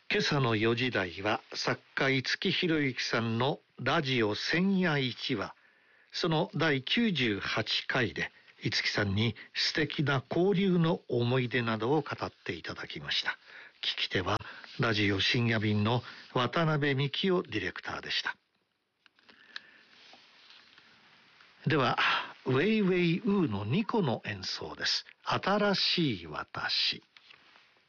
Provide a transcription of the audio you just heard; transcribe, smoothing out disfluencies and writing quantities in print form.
今朝の4時台は作家五木ひろゆきさんのラジオ千夜一話、その第98回で五木さんに素敵な交流の思い出などを語っていただきました。聞き手はラジオ深夜便の渡辺幹夫ディレクターでした。ではウェイウェイウーの2個の演奏です。新しい私。